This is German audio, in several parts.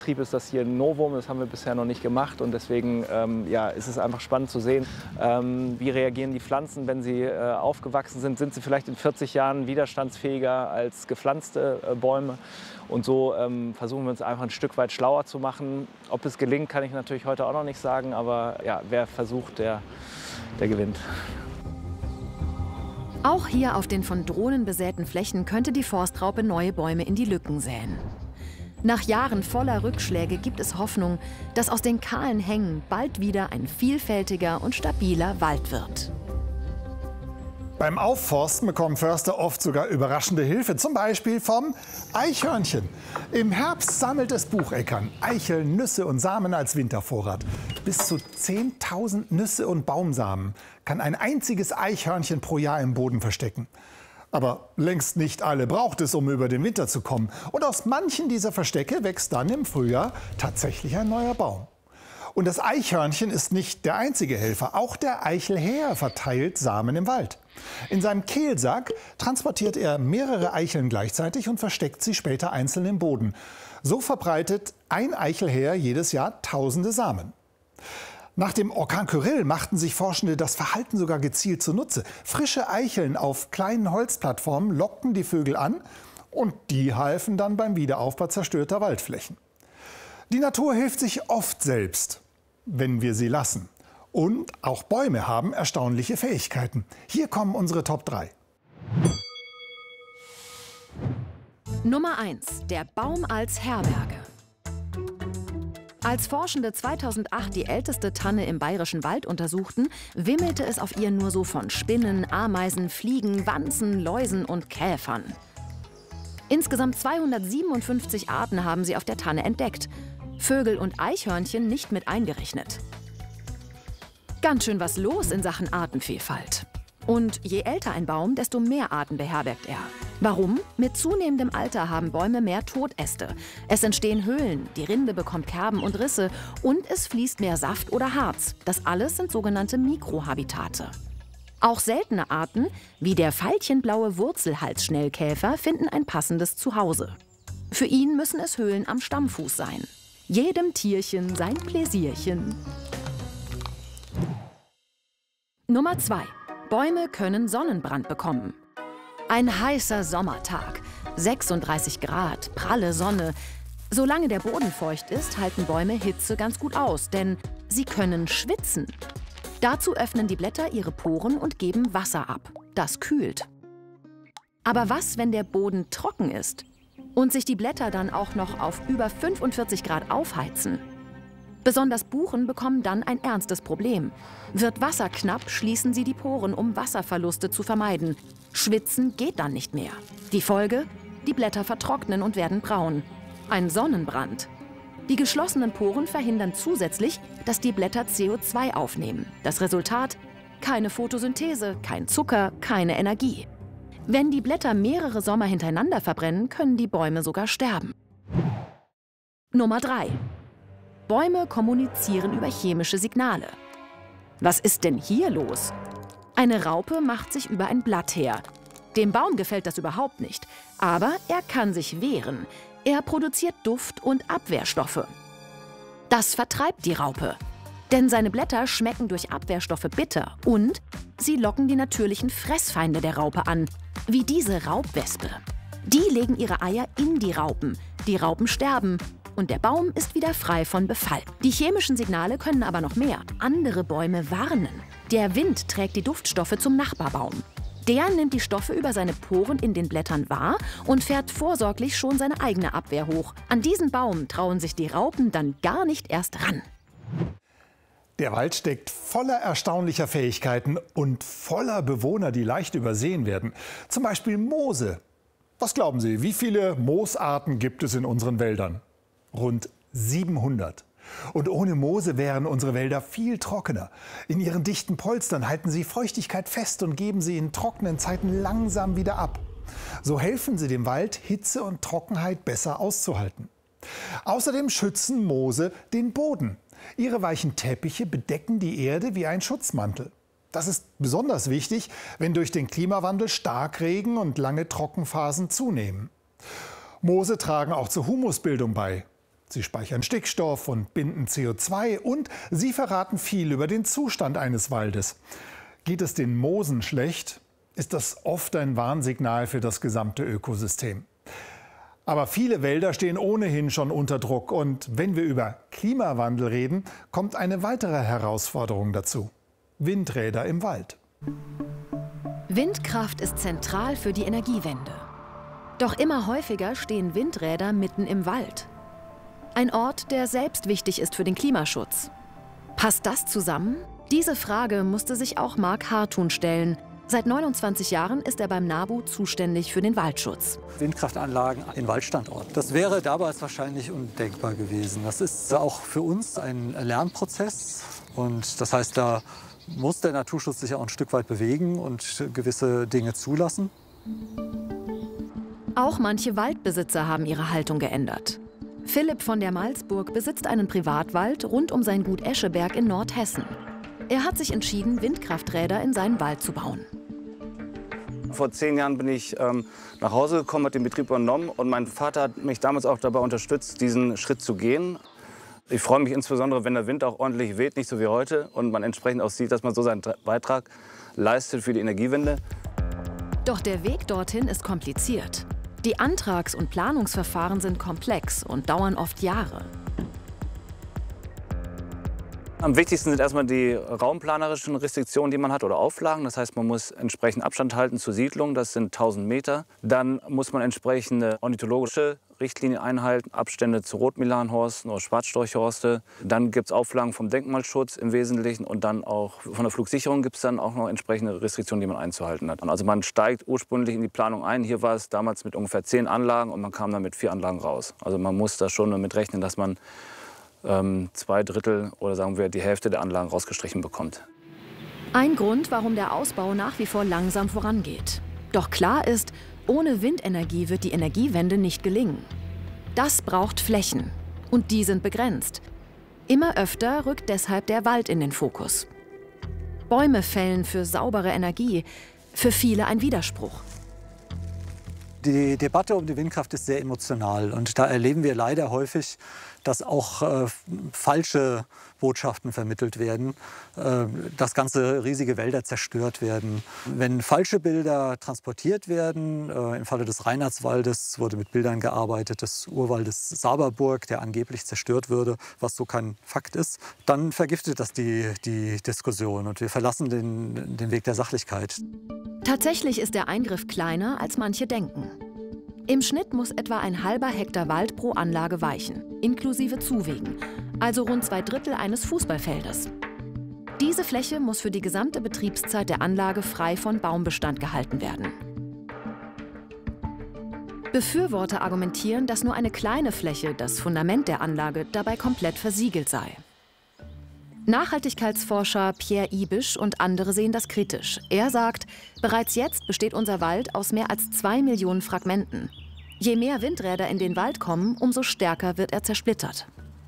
Betrieb ist das hier ein Novum, das haben wir bisher noch nicht gemacht und deswegen ja, ist es einfach spannend zu sehen, wie reagieren die Pflanzen, wenn sie aufgewachsen sind. Sind sie vielleicht in 40 Jahren widerstandsfähiger als gepflanzte Bäume? Und so versuchen wir uns einfach ein Stück weit schlauer zu machen. Ob es gelingt, kann ich natürlich heute auch noch nicht sagen, aber ja, wer versucht, der gewinnt. Auch hier auf den von Drohnen besäten Flächen könnte die Forstraupe neue Bäume in die Lücken säen. Nach Jahren voller Rückschläge gibt es Hoffnung, dass aus den kahlen Hängen bald wieder ein vielfältiger und stabiler Wald wird. Beim Aufforsten bekommen Förster oft sogar überraschende Hilfe, zum Beispiel vom Eichhörnchen. Im Herbst sammelt es Bucheckern Eicheln, Nüsse und Samen als Wintervorrat. Bis zu 10.000 Nüsse und Baumsamen kann ein einziges Eichhörnchen pro Jahr im Boden verstecken. Aber längst nicht alle braucht es, um über den Winter zu kommen. Und aus manchen dieser Verstecke wächst dann im Frühjahr tatsächlich ein neuer Baum. Und das Eichhörnchen ist nicht der einzige Helfer. Auch der Eichelhäher verteilt Samen im Wald. In seinem Kehlsack transportiert er mehrere Eicheln gleichzeitig und versteckt sie später einzeln im Boden. So verbreitet ein Eichelhäher jedes Jahr tausende Samen. Nach dem Orkan Kyrill machten sich Forschende das Verhalten sogar gezielt zunutze. Frische Eicheln auf kleinen Holzplattformen lockten die Vögel an und die halfen dann beim Wiederaufbau zerstörter Waldflächen. Die Natur hilft sich oft selbst, wenn wir sie lassen. Und auch Bäume haben erstaunliche Fähigkeiten. Hier kommen unsere Top 3. Nummer 1. Der Baum als Herberge. Als Forschende 2008 die älteste Tanne im Bayerischen Wald untersuchten, wimmelte es auf ihr nur so von Spinnen, Ameisen, Fliegen, Wanzen, Läusen und Käfern. Insgesamt 257 Arten haben sie auf der Tanne entdeckt. Vögel und Eichhörnchen nicht mit eingerechnet. Ganz schön was los in Sachen Artenvielfalt. Und je älter ein Baum, desto mehr Arten beherbergt er. Warum? Mit zunehmendem Alter haben Bäume mehr Totäste. Es entstehen Höhlen, die Rinde bekommt Kerben und Risse und es fließt mehr Saft oder Harz. Das alles sind sogenannte Mikrohabitate. Auch seltene Arten, wie der veilchenblaue Wurzelhalsschnellkäfer, finden ein passendes Zuhause. Für ihn müssen es Höhlen am Stammfuß sein. Jedem Tierchen sein Pläsierchen. Nummer 2. Bäume können Sonnenbrand bekommen. Ein heißer Sommertag, 36 Grad, pralle Sonne. Solange der Boden feucht ist, halten Bäume Hitze ganz gut aus, denn sie können schwitzen. Dazu öffnen die Blätter ihre Poren und geben Wasser ab. Das kühlt. Aber was, wenn der Boden trocken ist und sich die Blätter dann auch noch auf über 45 Grad aufheizen? Besonders Buchen bekommen dann ein ernstes Problem. Wird Wasser knapp, schließen sie die Poren, um Wasserverluste zu vermeiden. Schwitzen geht dann nicht mehr. Die Folge? Die Blätter vertrocknen und werden braun. Ein Sonnenbrand. Die geschlossenen Poren verhindern zusätzlich, dass die Blätter CO2 aufnehmen. Das Resultat? Keine Photosynthese, kein Zucker, keine Energie. Wenn die Blätter mehrere Sommer hintereinander verbrennen, können die Bäume sogar sterben. Nummer 3. Bäume kommunizieren über chemische Signale. Was ist denn hier los? Eine Raupe macht sich über ein Blatt her. Dem Baum gefällt das überhaupt nicht, aber er kann sich wehren. Er produziert Duft- und Abwehrstoffe. Das vertreibt die Raupe, denn seine Blätter schmecken durch Abwehrstoffe bitter und sie locken die natürlichen Fressfeinde der Raupe an, wie diese Raubwespe. Die legen ihre Eier in die Raupen sterben und der Baum ist wieder frei von Befall. Die chemischen Signale können aber noch mehr. Andere Bäume warnen. Der Wind trägt die Duftstoffe zum Nachbarbaum. Der nimmt die Stoffe über seine Poren in den Blättern wahr und fährt vorsorglich schon seine eigene Abwehr hoch. An diesen Baum trauen sich die Raupen dann gar nicht erst ran. Der Wald steckt voller erstaunlicher Fähigkeiten und voller Bewohner, die leicht übersehen werden. Zum Beispiel Moose. Was glauben Sie, wie viele Moosarten gibt es in unseren Wäldern? Rund 700. Und ohne Moose wären unsere Wälder viel trockener. In ihren dichten Polstern halten sie Feuchtigkeit fest und geben sie in trockenen Zeiten langsam wieder ab. So helfen sie dem Wald, Hitze und Trockenheit besser auszuhalten. Außerdem schützen Moose den Boden. Ihre weichen Teppiche bedecken die Erde wie ein Schutzmantel. Das ist besonders wichtig, wenn durch den Klimawandel Starkregen und lange Trockenphasen zunehmen. Moose tragen auch zur Humusbildung bei. Sie speichern Stickstoff und binden CO2 und sie verraten viel über den Zustand eines Waldes. Geht es den Moosen schlecht, ist das oft ein Warnsignal für das gesamte Ökosystem. Aber viele Wälder stehen ohnehin schon unter Druck. Und wenn wir über Klimawandel reden, kommt eine weitere Herausforderung dazu: Windräder im Wald. Windkraft ist zentral für die Energiewende. Doch immer häufiger stehen Windräder mitten im Wald. Ein Ort, der selbst wichtig ist für den Klimaschutz. Passt das zusammen? Diese Frage musste sich auch Marc Hartun stellen. Seit 29 Jahren ist er beim NABU zuständig für den Waldschutz. Windkraftanlagen in Waldstandorten. Das wäre damals wahrscheinlich undenkbar gewesen. Das ist auch für uns ein Lernprozess. Und das heißt, da muss der Naturschutz sich auch ein Stück weit bewegen und gewisse Dinge zulassen. Auch manche Waldbesitzer haben ihre Haltung geändert. Philipp von der Malsburg besitzt einen Privatwald rund um sein Gut Escheberg in Nordhessen. Er hat sich entschieden, Windkrafträder in seinen Wald zu bauen. Vor 10 Jahren bin ich nach Hause gekommen, habe den Betrieb übernommen und mein Vater hat mich damals auch dabei unterstützt, diesen Schritt zu gehen. Ich freue mich insbesondere, wenn der Wind auch ordentlich weht, nicht so wie heute, und man entsprechend auch sieht, dass man so seinen Beitrag leistet für die Energiewende. Doch der Weg dorthin ist kompliziert. Die Antrags- und Planungsverfahren sind komplex und dauern oft Jahre. Am wichtigsten sind erstmal die raumplanerischen Restriktionen, die man hat, oder Auflagen. Das heißt, man muss entsprechend Abstand halten zur Siedlung, das sind 1000 Meter. Dann muss man entsprechende ornithologische Richtlinien einhalten, Abstände zu Rotmilanhorsten oder Schwarzstorchhorste. Dann gibt es Auflagen vom Denkmalschutz im Wesentlichen, und dann auch von der Flugsicherung gibt es dann auch noch entsprechende Restriktionen, die man einzuhalten hat. Also man steigt ursprünglich in die Planung ein. Hier war es damals mit ungefähr 10 Anlagen und man kam dann mit 4 Anlagen raus. Also man muss da schon damit rechnen, dass man 2/3 oder sagen wir die Hälfte der Anlagen rausgestrichen bekommt. Ein Grund, warum der Ausbau nach wie vor langsam vorangeht. Doch klar ist, ohne Windenergie wird die Energiewende nicht gelingen. Das braucht Flächen. Und die sind begrenzt. Immer öfter rückt deshalb der Wald in den Fokus. Bäume fällen für saubere Energie, für viele ein Widerspruch. Die Debatte um die Windkraft ist sehr emotional. Und da erleben wir leider häufig, dass auch falsche Botschaften vermittelt werden, dass ganze riesige Wälder zerstört werden. Wenn falsche Bilder transportiert werden, im Falle des Reinhardswaldes wurde mit Bildern gearbeitet, des Urwaldes Saberburg, der angeblich zerstört würde, was so kein Fakt ist, dann vergiftet das die Diskussion und wir verlassen den Weg der Sachlichkeit. Tatsächlich ist der Eingriff kleiner, als manche denken. Im Schnitt muss etwa ein halber Hektar Wald pro Anlage weichen, inklusive Zuwegen, also rund 2/3 eines Fußballfeldes. Diese Fläche muss für die gesamte Betriebszeit der Anlage frei von Baumbestand gehalten werden. Befürworter argumentieren, dass nur eine kleine Fläche, das Fundament der Anlage, dabei komplett versiegelt sei. Nachhaltigkeitsforscher Pierre Ibisch und andere sehen das kritisch. Er sagt, bereits jetzt besteht unser Wald aus mehr als 2 Millionen Fragmenten. Je mehr Windräder in den Wald kommen, umso stärker wird er zersplittert.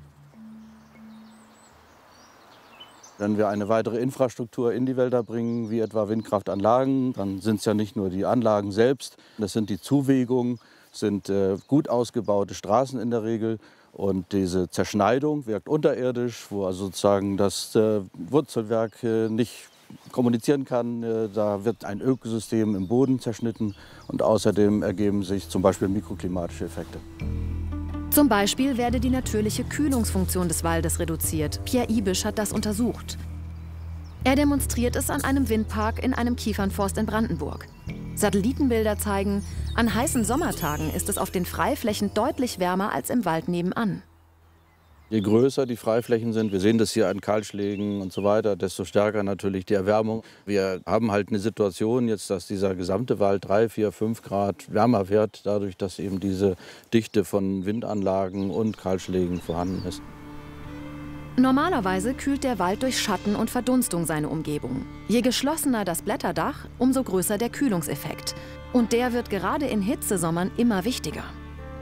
Wenn wir eine weitere Infrastruktur in die Wälder bringen, wie etwa Windkraftanlagen, dann sind es ja nicht nur die Anlagen selbst, das sind die Zuwegungen, sind gut ausgebaute Straßen in der Regel. Und diese Zerschneidung wirkt unterirdisch, wo also sozusagen das Wurzelwerk nicht kommunizieren kann. Da wird ein Ökosystem im Boden zerschnitten und außerdem ergeben sich zum Beispiel mikroklimatische Effekte. Zum Beispiel werde die natürliche Kühlungsfunktion des Waldes reduziert. Pierre Ibisch hat das untersucht. Er demonstriert es an einem Windpark in einem Kiefernforst in Brandenburg. Satellitenbilder zeigen, an heißen Sommertagen ist es auf den Freiflächen deutlich wärmer als im Wald nebenan. Je größer die Freiflächen sind, wir sehen das hier an Kahlschlägen und so weiter, desto stärker natürlich die Erwärmung. Wir haben halt eine Situation jetzt, dass dieser gesamte Wald 3, 4, 5 Grad wärmer wird, dadurch, dass eben diese Dichte von Windanlagen und Kahlschlägen vorhanden ist. Normalerweise kühlt der Wald durch Schatten und Verdunstung seine Umgebung. Je geschlossener das Blätterdach, umso größer der Kühlungseffekt. Und der wird gerade in Hitzesommern immer wichtiger.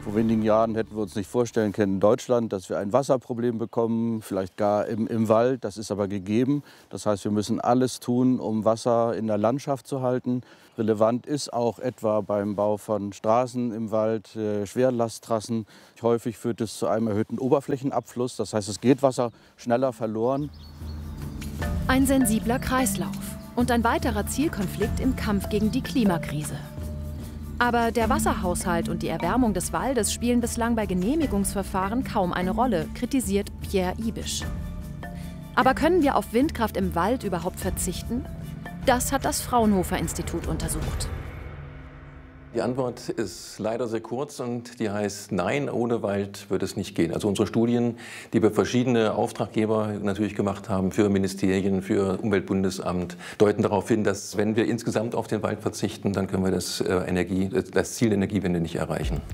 Vor wenigen Jahren hätten wir uns nicht vorstellen können in Deutschland, dass wir ein Wasserproblem bekommen, vielleicht gar im Wald. Das ist aber gegeben. Das heißt, wir müssen alles tun, um Wasser in der Landschaft zu halten. Relevant ist auch etwa beim Bau von Straßen im Wald, Schwerlasttrassen. Häufig führt es zu einem erhöhten Oberflächenabfluss. Das heißt, es geht Wasser schneller verloren. Ein sensibler Kreislauf und ein weiterer Zielkonflikt im Kampf gegen die Klimakrise. Aber der Wasserhaushalt und die Erwärmung des Waldes spielen bislang bei Genehmigungsverfahren kaum eine Rolle, kritisiert Pierre Ibisch. Aber können wir auf Windkraft im Wald überhaupt verzichten? Das hat das Fraunhofer-Institut untersucht. Die Antwort ist leider sehr kurz und die heißt nein, ohne Wald wird es nicht gehen. Also unsere Studien, die wir verschiedene Auftraggeber natürlich gemacht haben, für Ministerien, für Umweltbundesamt, deuten darauf hin, dass wenn wir insgesamt auf den Wald verzichten, dann können wir das Ziel der Energiewende nicht erreichen.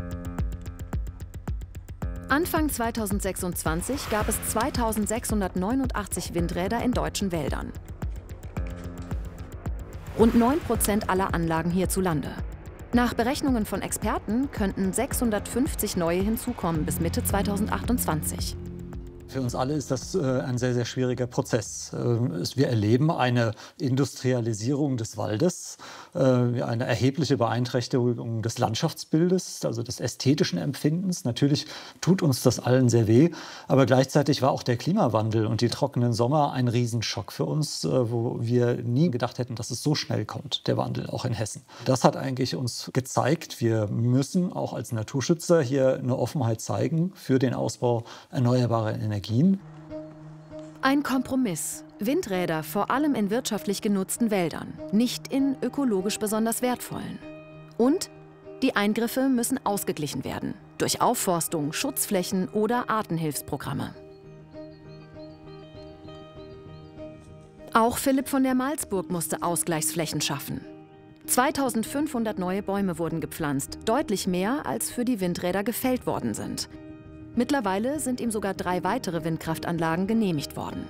Anfang 2026 gab es 2689 Windräder in deutschen Wäldern. Rund 9% aller Anlagen hierzulande. Nach Berechnungen von Experten könnten 650 neue hinzukommen bis Mitte 2028. Für uns alle ist das ein sehr, sehr schwieriger Prozess. Wir erleben eine Industrialisierung des Waldes, eine erhebliche Beeinträchtigung des Landschaftsbildes, also des ästhetischen Empfindens. Natürlich tut uns das allen sehr weh, aber gleichzeitig war auch der Klimawandel und die trockenen Sommer ein Riesenschock für uns, wo wir nie gedacht hätten, dass es so schnell kommt, der Wandel, auch in Hessen. Das hat eigentlich uns gezeigt, wir müssen auch als Naturschützer hier eine Offenheit zeigen für den Ausbau erneuerbarer Energien. Ein Kompromiss. Windräder vor allem in wirtschaftlich genutzten Wäldern, nicht in ökologisch besonders wertvollen. Und die Eingriffe müssen ausgeglichen werden. Durch Aufforstung, Schutzflächen oder Artenhilfsprogramme. Auch Philipp von der Malsburg musste Ausgleichsflächen schaffen. 2500 neue Bäume wurden gepflanzt, deutlich mehr als für die Windräder gefällt worden sind. Mittlerweile sind ihm sogar 3 weitere Windkraftanlagen genehmigt worden.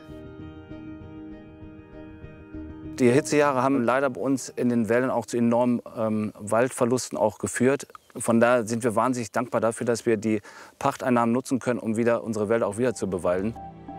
Die Hitzejahre haben leider bei uns in den Wäldern auch zu enormen Waldverlusten auch geführt. Von daher sind wir wahnsinnig dankbar dafür, dass wir die Pachteinnahmen nutzen können, um unsere Wälder auch wieder zu bewalden.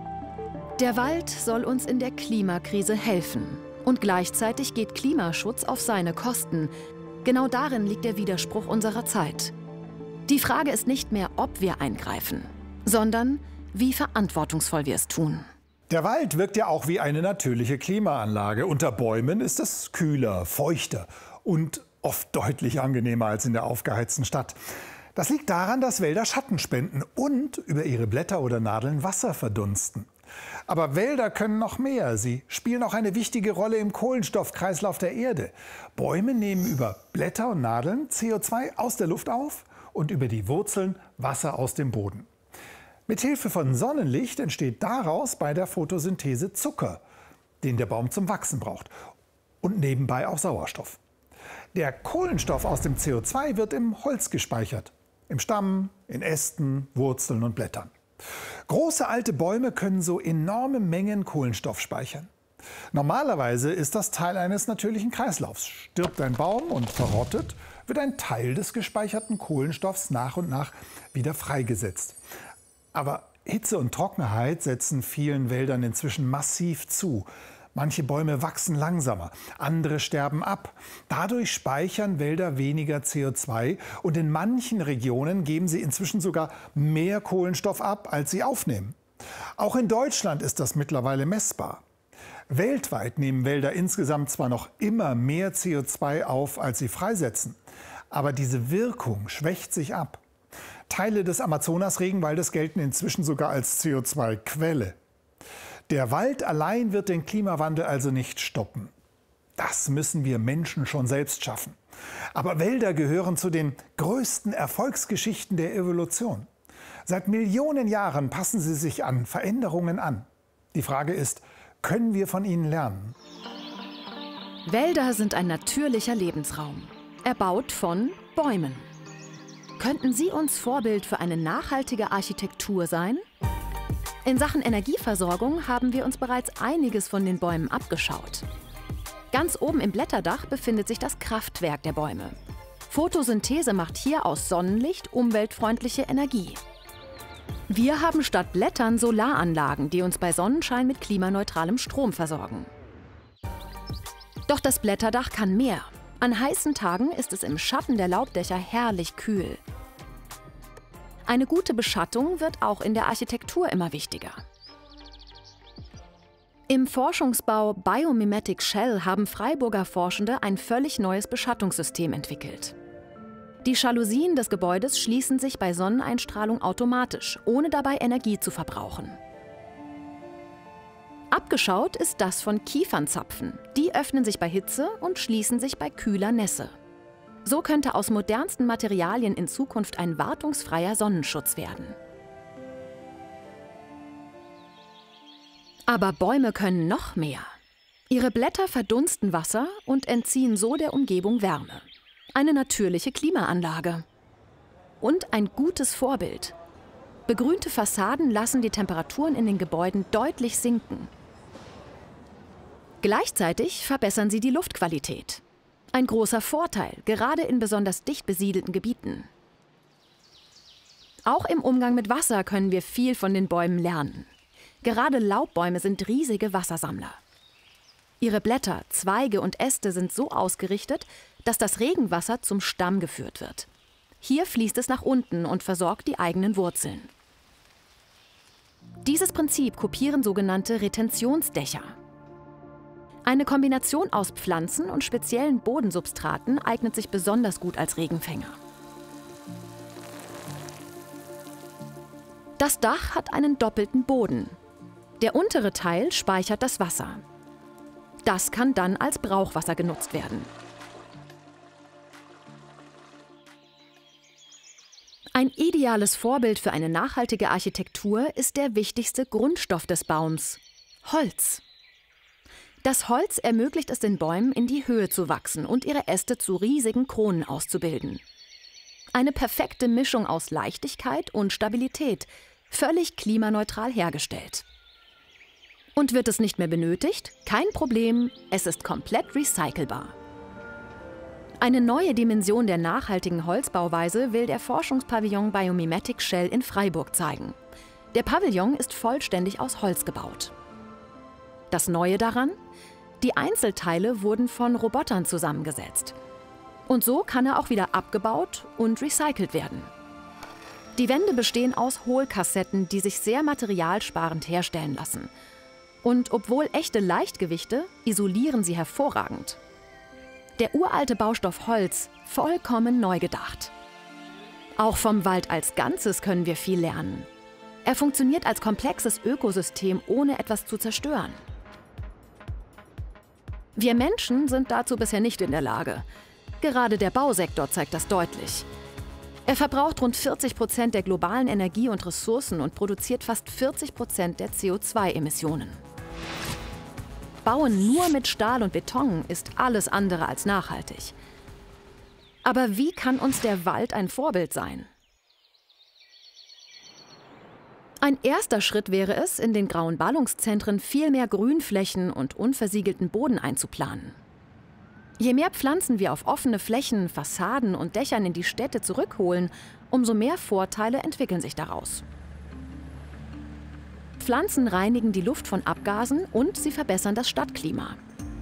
Der Wald soll uns in der Klimakrise helfen. Und gleichzeitig geht Klimaschutz auf seine Kosten. Genau darin liegt der Widerspruch unserer Zeit. Die Frage ist nicht mehr, ob wir eingreifen, sondern wie verantwortungsvoll wir es tun. Der Wald wirkt ja auch wie eine natürliche Klimaanlage. Unter Bäumen ist es kühler, feuchter und oft deutlich angenehmer als in der aufgeheizten Stadt. Das liegt daran, dass Wälder Schatten spenden und über ihre Blätter oder Nadeln Wasser verdunsten. Aber Wälder können noch mehr. Sie spielen auch eine wichtige Rolle im Kohlenstoffkreislauf der Erde. Bäume nehmen über Blätter und Nadeln CO2 aus der Luft auf und über die Wurzeln Wasser aus dem Boden. Mit Hilfe von Sonnenlicht entsteht daraus bei der Photosynthese Zucker, den der Baum zum Wachsen braucht. Und nebenbei auch Sauerstoff. Der Kohlenstoff aus dem CO2 wird im Holz gespeichert. Im Stamm, in Ästen, Wurzeln und Blättern. Große alte Bäume können so enorme Mengen Kohlenstoff speichern. Normalerweise ist das Teil eines natürlichen Kreislaufs. Stirbt ein Baum und verrottet, wird ein Teil des gespeicherten Kohlenstoffs nach und nach wieder freigesetzt. Aber Hitze und Trockenheit setzen vielen Wäldern inzwischen massiv zu. Manche Bäume wachsen langsamer, andere sterben ab. Dadurch speichern Wälder weniger CO2 und in manchen Regionen geben sie inzwischen sogar mehr Kohlenstoff ab, als sie aufnehmen. Auch in Deutschland ist das mittlerweile messbar. Weltweit nehmen Wälder insgesamt zwar noch immer mehr CO2 auf, als sie freisetzen, aber diese Wirkung schwächt sich ab. Teile des Amazonas-Regenwaldes gelten inzwischen sogar als CO2-Quelle. Der Wald allein wird den Klimawandel also nicht stoppen. Das müssen wir Menschen schon selbst schaffen. Aber Wälder gehören zu den größten Erfolgsgeschichten der Evolution. Seit Millionen Jahren passen sie sich an Veränderungen an. Die Frage ist, können wir von ihnen lernen? Wälder sind ein natürlicher Lebensraum, erbaut von Bäumen. Könnten sie uns Vorbild für eine nachhaltige Architektur sein? In Sachen Energieversorgung haben wir uns bereits einiges von den Bäumen abgeschaut. Ganz oben im Blätterdach befindet sich das Kraftwerk der Bäume. Photosynthese macht hier aus Sonnenlicht umweltfreundliche Energie. Wir haben statt Blättern Solaranlagen, die uns bei Sonnenschein mit klimaneutralem Strom versorgen. Doch das Blätterdach kann mehr. An heißen Tagen ist es im Schatten der Laubdächer herrlich kühl. Eine gute Beschattung wird auch in der Architektur immer wichtiger. Im Forschungsbau Biomimetic Shell haben Freiburger Forschende ein völlig neues Beschattungssystem entwickelt. Die Jalousien des Gebäudes schließen sich bei Sonneneinstrahlung automatisch, ohne dabei Energie zu verbrauchen. Abgeschaut ist das von Kiefernzapfen. Die öffnen sich bei Hitze und schließen sich bei kühler Nässe. So könnte aus modernsten Materialien in Zukunft ein wartungsfreier Sonnenschutz werden. Aber Bäume können noch mehr. Ihre Blätter verdunsten Wasser und entziehen so der Umgebung Wärme. Eine natürliche Klimaanlage. Und ein gutes Vorbild. Begrünte Fassaden lassen die Temperaturen in den Gebäuden deutlich sinken. Gleichzeitig verbessern sie die Luftqualität. Ein großer Vorteil, gerade in besonders dicht besiedelten Gebieten. Auch im Umgang mit Wasser können wir viel von den Bäumen lernen. Gerade Laubbäume sind riesige Wassersammler. Ihre Blätter, Zweige und Äste sind so ausgerichtet, dass das Regenwasser zum Stamm geführt wird. Hier fließt es nach unten und versorgt die eigenen Wurzeln. Dieses Prinzip kopieren sogenannte Retentionsdächer. Eine Kombination aus Pflanzen und speziellen Bodensubstraten eignet sich besonders gut als Regenfänger. Das Dach hat einen doppelten Boden. Der untere Teil speichert das Wasser. Das kann dann als Brauchwasser genutzt werden. Ein ideales Vorbild für eine nachhaltige Architektur ist der wichtigste Grundstoff des Baums: Holz. Das Holz ermöglicht es den Bäumen, in die Höhe zu wachsen und ihre Äste zu riesigen Kronen auszubilden. Eine perfekte Mischung aus Leichtigkeit und Stabilität, völlig klimaneutral hergestellt. Und wird es nicht mehr benötigt? Kein Problem, es ist komplett recycelbar. Eine neue Dimension der nachhaltigen Holzbauweise will der Forschungspavillon Biomimetic Shell in Freiburg zeigen. Der Pavillon ist vollständig aus Holz gebaut. Das Neue daran? Die Einzelteile wurden von Robotern zusammengesetzt. Und so kann er auch wieder abgebaut und recycelt werden. Die Wände bestehen aus Hohlkassetten, die sich sehr materialsparend herstellen lassen. Und obwohl echte Leichtgewichte, isolieren sie hervorragend. Der uralte Baustoff Holz, vollkommen neu gedacht. Auch vom Wald als Ganzes können wir viel lernen. Er funktioniert als komplexes Ökosystem, ohne etwas zu zerstören. Wir Menschen sind dazu bisher nicht in der Lage. Gerade der Bausektor zeigt das deutlich. Er verbraucht rund 40% der globalen Energie und Ressourcen und produziert fast 40% der CO2-Emissionen. Bauen nur mit Stahl und Beton ist alles andere als nachhaltig. Aber wie kann uns der Wald ein Vorbild sein? Ein erster Schritt wäre es, in den grauen Ballungszentren viel mehr Grünflächen und unversiegelten Boden einzuplanen. Je mehr Pflanzen wir auf offene Flächen, Fassaden und Dächern in die Städte zurückholen, umso mehr Vorteile entwickeln sich daraus. Pflanzen reinigen die Luft von Abgasen und sie verbessern das Stadtklima.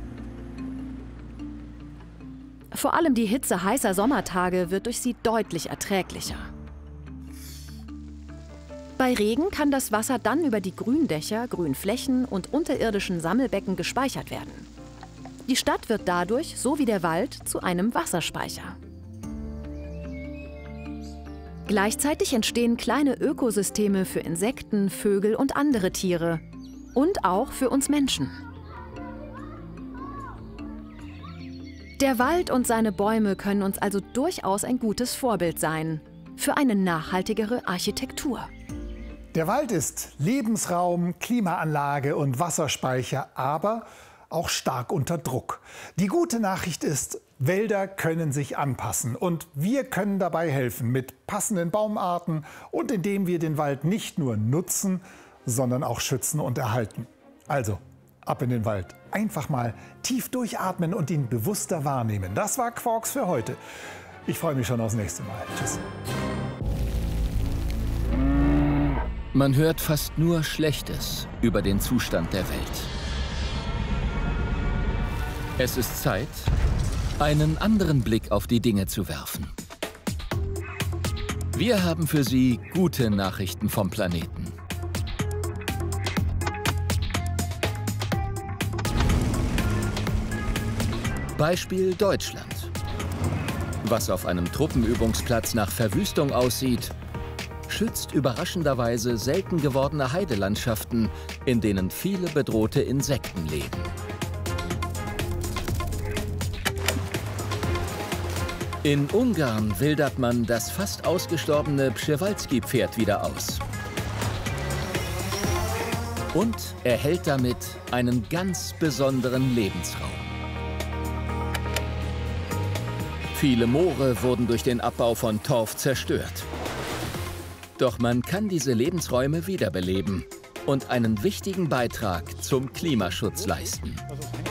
Vor allem die Hitze heißer Sommertage wird durch sie deutlich erträglicher. Bei Regen kann das Wasser dann über die Gründächer, Grünflächen und unterirdischen Sammelbecken gespeichert werden. Die Stadt wird dadurch, so wie der Wald, zu einem Wasserspeicher. Gleichzeitig entstehen kleine Ökosysteme für Insekten, Vögel und andere Tiere. Und auch für uns Menschen. Der Wald und seine Bäume können uns also durchaus ein gutes Vorbild sein für eine nachhaltigere Architektur. Der Wald ist Lebensraum, Klimaanlage und Wasserspeicher, aber auch stark unter Druck. Die gute Nachricht ist, Wälder können sich anpassen und wir können dabei helfen mit passenden Baumarten und indem wir den Wald nicht nur nutzen, sondern auch schützen und erhalten. Also, ab in den Wald. Einfach mal tief durchatmen und ihn bewusster wahrnehmen. Das war Quarks für heute. Ich freue mich schon aufs nächste Mal. Tschüss. Man hört fast nur Schlechtes über den Zustand der Welt. Es ist Zeit, einen anderen Blick auf die Dinge zu werfen. Wir haben für Sie gute Nachrichten vom Planeten. Beispiel Deutschland. Was auf einem Truppenübungsplatz nach Verwüstung aussieht, schützt überraschenderweise selten gewordene Heidelandschaften, in denen viele bedrohte Insekten leben. In Ungarn wildert man das fast ausgestorbene Przewalski-Pferd wieder aus und erhält damit einen ganz besonderen Lebensraum. Viele Moore wurden durch den Abbau von Torf zerstört. Doch man kann diese Lebensräume wiederbeleben und einen wichtigen Beitrag zum Klimaschutz leisten.